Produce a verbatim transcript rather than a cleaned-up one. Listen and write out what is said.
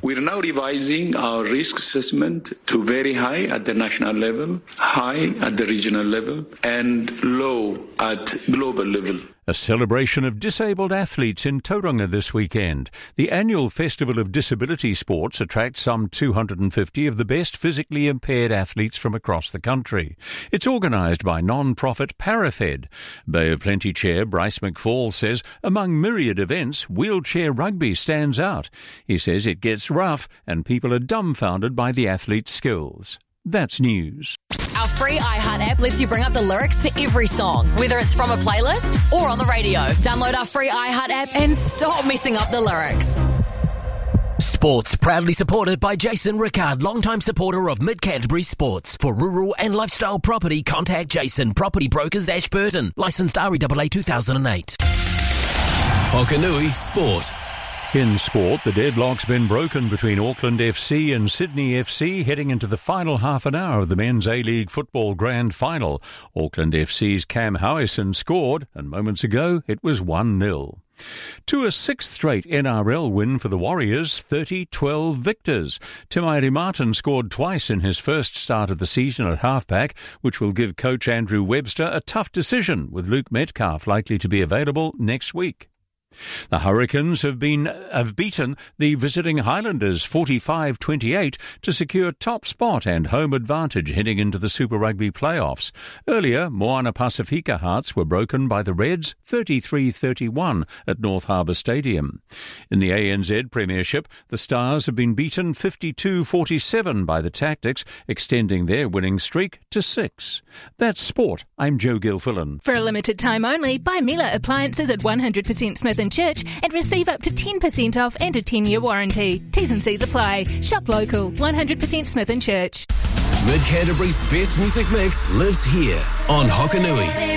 We're now revising our risk assessment to very high at the national level, high at the regional level, and low at global level. A celebration of disabled athletes in Tauranga this weekend. The annual Festival of Disability Sports attracts some two hundred fifty of the best physically impaired athletes from across the country. It's organised by non-profit Parafed. Bay of Plenty Chair Bryce McFall says among myriad events, wheelchair rugby stands out. He says it gets rough and people are dumbfounded by the athletes' skills. That's news. Our free iHeart app lets you bring up the lyrics to every song, whether it's from a playlist or on the radio. Download our free iHeart app and stop messing up the lyrics. Sports proudly supported by Jason Rickard, longtime supporter of Mid-Canterbury Sports. For rural and lifestyle property, contact Jason, Property Brokers, Ashburton. Licensed R E A A two thousand eight. Hokanui Sport. In sport, the deadlock's been broken between Auckland F C and Sydney F C heading into the final half an hour of the Men's A-League Football Grand Final. Auckland F C's Cam Howison scored, and moments ago it was one nil. To a sixth straight N R L win for the Warriors, thirty twelve victors. Timairi Martin scored twice in his first start of the season at halfback, which will give coach Andrew Webster a tough decision, with Luke Metcalf likely to be available next week. The Hurricanes have been have beaten the visiting Highlanders forty-five twenty-eight to secure top spot and home advantage heading into the Super Rugby playoffs. Earlier, Moana Pasifika hearts were broken by the Reds thirty-three thirty-one at North Harbour Stadium. In the A N Z Premiership, the Stars have been beaten fifty-two forty-seven by the Tactics, extending their winning streak to six. That's sport. I'm Joe Gilfillan. For a limited time only, buy Miele appliances at one hundred percent Smith and Church and receive up to ten percent off and a ten-year warranty. T's and C's apply. Shop local. one hundred percent Smith and Church. Mid-Canterbury's best music mix lives here on Hokanui.